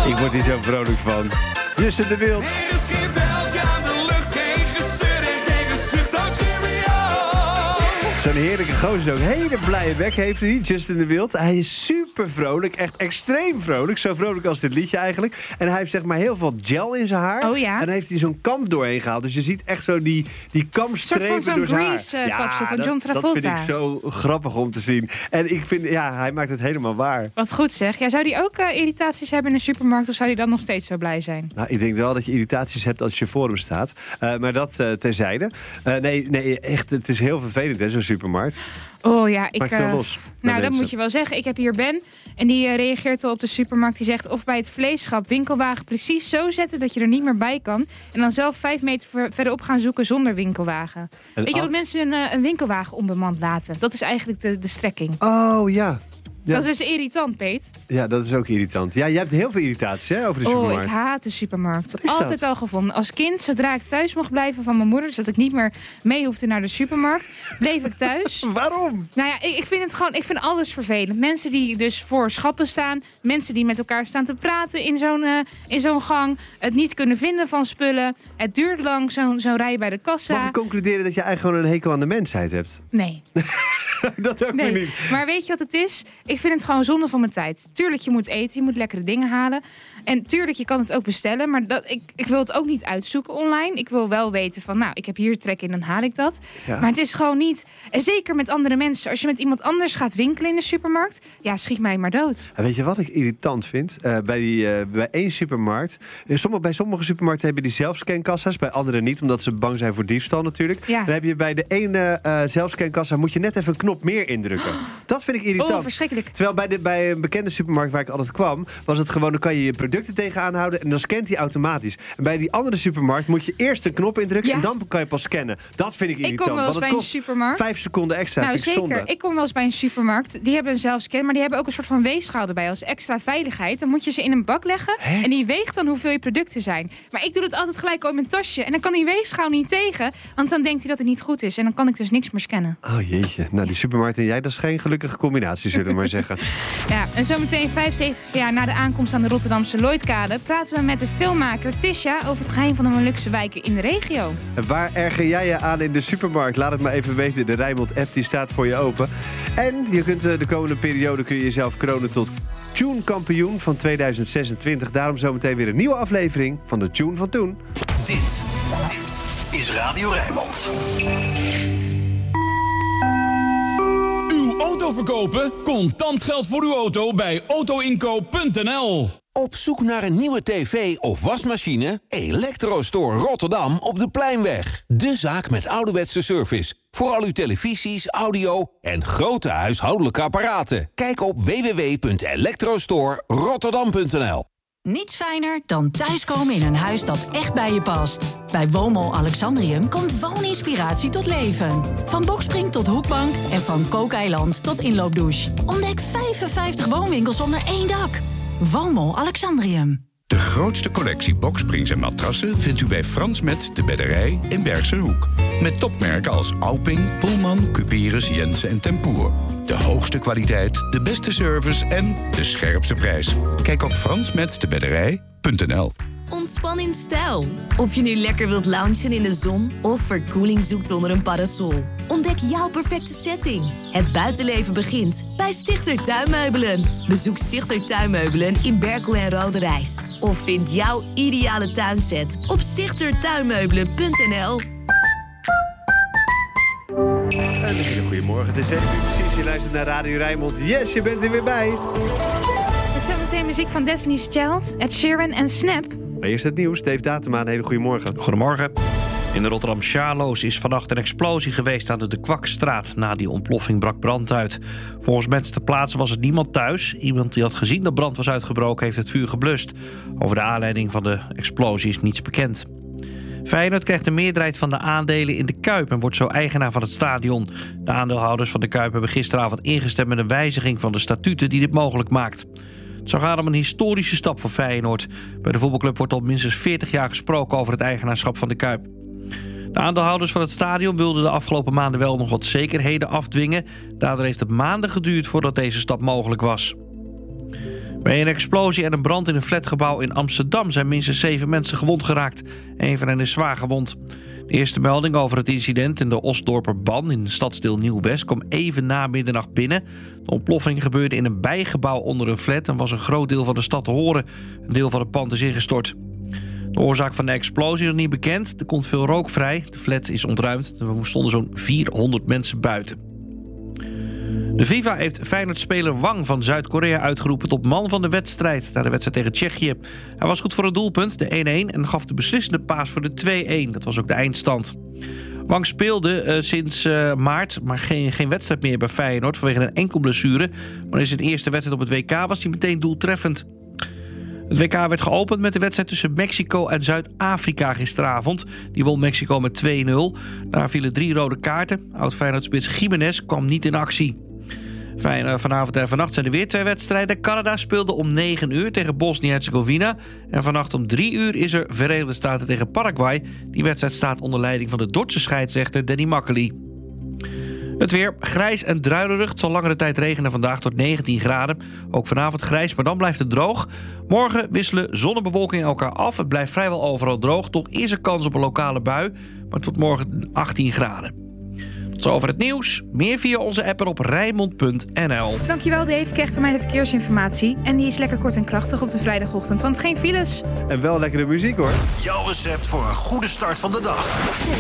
Ik word hier zo vrolijk van. Justin de Wild. Zo'n heerlijke gozer ook. Hele blije bek heeft hij, Justin de Wild. Hij is super vrolijk, echt extreem vrolijk. Zo vrolijk als dit liedje eigenlijk. En hij heeft zeg maar heel veel gel in zijn haar. Oh ja? En dan heeft hij zo'n kam doorheen gehaald. Dus je ziet echt zo die kamstrepen door zijn haar. Een soort van zo'n Grease-kapsel van John Travolta. Dat vind ik zo grappig om te zien. En ik vind, hij maakt het helemaal waar. Wat goed zeg. Ja, zou die ook irritaties hebben in de supermarkt of zou die dan nog steeds zo blij zijn? Nou, ik denk wel dat je irritaties hebt als je voor hem staat. Maar dat terzijde. Nee, echt, het is heel vervelend hè, zo'n supermarkt. Oh ja, Maakt veel los. Nou, dat moet je wel zeggen. Ik heb hier Ben en die reageert al op de supermarkt. Die zegt of bij het vleesschap winkelwagen precies zo zetten dat je er niet meer bij kan. En dan zelf 5 meter verderop gaan zoeken zonder winkelwagen. Weet je dat mensen een winkelwagen onbemand laten? Dat is eigenlijk de strekking. Oh ja. Ja. Dat is dus irritant, Peet. Ja, dat is ook irritant. Ja, jij hebt heel veel irritaties hè, over de supermarkt. Oh, ik haat de supermarkt. Wat is Altijd dat? al gevonden. Als kind, zodra ik thuis mocht blijven van mijn moeder, dus dat ik niet meer mee hoefde naar de supermarkt, bleef ik thuis. Waarom? Nou ja, ik vind het gewoon, ik vind alles vervelend. Mensen die dus voor schappen staan, mensen die met elkaar staan te praten in zo'n gang, het niet kunnen vinden van spullen, het duurt lang, zo'n rij bij de kassa. Mag ik concluderen dat je eigenlijk gewoon een hekel aan de mensheid hebt? Nee. Dat ook weer niet. Maar weet je wat het is? Ik vind het gewoon zonde van mijn tijd. Tuurlijk, je moet eten, je moet lekkere dingen halen. En tuurlijk, je kan het ook bestellen. Maar ik wil het ook niet uitzoeken online. Ik wil wel weten van, nou, ik heb hier trek in, dan haal ik dat. Ja. Maar het is gewoon niet... En zeker met andere mensen. Als je met iemand anders gaat winkelen in de supermarkt, ja, schiet mij maar dood. En weet je wat ik irritant vind? Bij één supermarkt. Bij sommige supermarkten hebben die zelfscankassa's. Bij andere niet, omdat ze bang zijn voor diefstal natuurlijk. Ja. Dan heb je bij de ene zelfscankassa moet je net even een knop meer indrukken. Dat vind ik irritant. Oh, verschrikkelijk. Terwijl bij een bekende supermarkt waar ik altijd kwam, was het gewoon, dan kan je je producten tegenaan houden en dan scant hij automatisch. En bij die andere supermarkt moet je eerst een knop indrukken en dan kan je pas scannen. Dat vind ik irritant. Ik kom wel eens bij een supermarkt. 5 seconden extra. Nou, vind ik zeker. zonde. Ik kom wel eens bij een supermarkt. Die hebben een zelfscan, maar die hebben ook een soort van weegschaal erbij als extra veiligheid. Dan moet je ze in een bak leggen en die weegt dan hoeveel je producten zijn. Maar ik doe dat altijd gelijk op mijn tasje en dan kan die weegschaal niet tegen, want dan denkt hij dat het niet goed is en dan kan ik dus niks meer scannen. Oh jeetje. Nou, die supermarkt en jij, dat is geen gelukkige combinatie, zullen we maar zeggen. Ja, en zometeen 75 jaar na de aankomst aan de Rotterdamse Lloydkade praten we met de filmmaker Tisha over het geheim van de Molukse wijken in de regio. En waar erger jij je aan in de supermarkt? Laat het maar even weten. De Rijnmond-app die staat voor je open. En je kunt de komende periode kun je jezelf kronen tot Tune-kampioen van 2026. Daarom zometeen weer een nieuwe aflevering van de Tune van Toen. Dit is Radio Rijnmond. Auto verkopen? Contant geld voor uw auto bij autoinkoop.nl. Op zoek naar een nieuwe tv of wasmachine? Electrostore Rotterdam op de Pleinweg. De zaak met ouderwetse service. Voor al uw televisies, audio en grote huishoudelijke apparaten. Kijk op www.electrostore-rotterdam.nl. Niets fijner dan thuiskomen in een huis dat echt bij je past. Bij Woonmol Alexandrium komt wooninspiratie tot leven. Van Boxspring tot hoekbank en van kookeiland tot inloopdouche. Ontdek 55 woonwinkels onder één dak. Woonmol Alexandrium. De grootste collectie boksprings en matrassen vindt u bij Frans Met de Bedderij in Bergse Hoek. Met topmerken als Alping, Pullman, Cuperus, Jensen en Tempoer. De hoogste kwaliteit, de beste service en de scherpste prijs. Kijk op fransmetdebedderij.nl. Ontspan in stijl. Of je nu lekker wilt loungen in de zon of verkoeling zoekt onder een parasol. Ontdek jouw perfecte setting. Het buitenleven begint bij Stichter Tuinmeubelen. Bezoek Stichter Tuinmeubelen in Berkel en Roderijs. Of vind jouw ideale tuinset op stichtertuinmeubelen.nl. Een hele goedemorgen. Het is 7 uur precies. Je luistert naar Radio Rijnmond. Yes, je bent er weer bij. Het is zometeen muziek van Destiny's Child, Ed Sheeran en Snap. Maar eerst het nieuws. Dave Datema, een hele goede morgen. Goedemorgen. In de Rotterdam Sjaloos is vannacht een explosie geweest aan de Kwakstraat. Na die ontploffing brak brand uit. Volgens mensen ter plaatse was het niemand thuis. Iemand die had gezien dat brand was uitgebroken heeft het vuur geblust. Over de aanleiding van de explosie is niets bekend. Feyenoord krijgt de meerderheid van de aandelen in de Kuip en wordt zo eigenaar van het stadion. De aandeelhouders van de Kuip hebben gisteravond ingestemd met een wijziging van de statuten die dit mogelijk maakt. Het zou gaan om een historische stap voor Feyenoord. Bij de voetbalclub wordt al minstens 40 jaar gesproken over het eigenaarschap van de Kuip. De aandeelhouders van het stadion wilden de afgelopen maanden wel nog wat zekerheden afdwingen. Daardoor heeft het maanden geduurd voordat deze stap mogelijk was. Bij een explosie en een brand in een flatgebouw in Amsterdam zijn minstens 7 mensen gewond geraakt. 1 van hen is zwaar gewond. De eerste melding over het incident in de Osdorperban in het stadsdeel Nieuw-West kwam even na middernacht binnen. De ontploffing gebeurde in een bijgebouw onder een flat en was een groot deel van de stad te horen. Een deel van het pand is ingestort. De oorzaak van de explosie is nog niet bekend. Er komt veel rook vrij. De flat is ontruimd. Er stonden zo'n 400 mensen buiten. De FIFA heeft Feyenoord-speler Wang van Zuid-Korea uitgeroepen tot man van de wedstrijd na de wedstrijd tegen Tsjechië. Hij was goed voor het doelpunt, de 1-1, en gaf de beslissende paas voor de 2-1. Dat was ook de eindstand. Wang speelde sinds maart, maar geen wedstrijd meer bij Feyenoord vanwege een enkel blessure. Maar in zijn eerste wedstrijd op het WK was hij meteen doeltreffend. Het WK werd geopend met de wedstrijd tussen Mexico en Zuid-Afrika gisteravond. Die won Mexico met 2-0. Daar vielen 3 rode kaarten. Oud-Feyenoord-spits Jiménez kwam niet in actie. Vanavond en vannacht zijn er weer 2 wedstrijden. Canada speelde om 9 uur tegen Bosnië-Herzegovina. En vannacht om 3 uur is er Verenigde Staten tegen Paraguay. Die wedstrijd staat onder leiding van de Dordtse scheidsrechter Danny Makkely. Het weer grijs en druilerig. Het zal langere tijd regenen vandaag tot 19 graden. Ook vanavond grijs, maar dan blijft het droog. Morgen wisselen zon en bewolking elkaar af. Het blijft vrijwel overal droog. Toch is er kans op een lokale bui. Maar tot morgen 18 graden. Tot zover het nieuws. Meer via onze app en op Rijnmond.nl. Dankjewel Dave. Ik kreeg van mij de verkeersinformatie. En die is lekker kort en krachtig op de vrijdagochtend. Want geen files. En wel lekkere muziek hoor. Jouw recept voor een goede start van de dag.